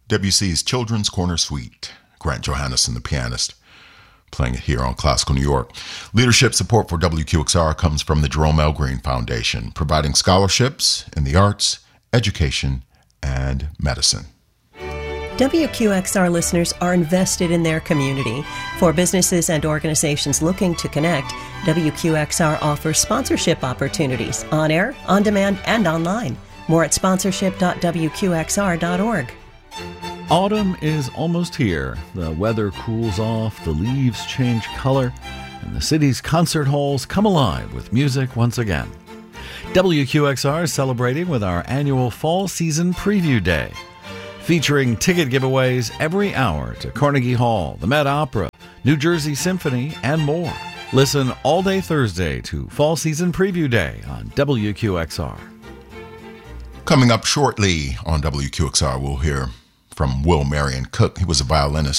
Debussy's Children's Corner Suite. Grant Johannesson, the pianist, playing it here on Classical New York. Leadership support for WQXR comes from the Jerome L. Green Foundation, providing scholarships in the arts, education, and medicine. WQXR listeners are invested in their community. For businesses and organizations looking to connect, WQXR offers sponsorship opportunities on air, on demand, and online. More at sponsorship.wqxr.org. Autumn is almost here. The weather cools off, the leaves change color, and the city's concert halls come alive with music once again. WQXR is celebrating with our annual Fall Season Preview Day, featuring ticket giveaways every hour to Carnegie Hall, the Met Opera, New Jersey Symphony, and more. Listen all day Thursday to Fall Season Preview Day on WQXR. Coming up shortly on WQXR, we'll hear from Will Marion Cook. He was a violinist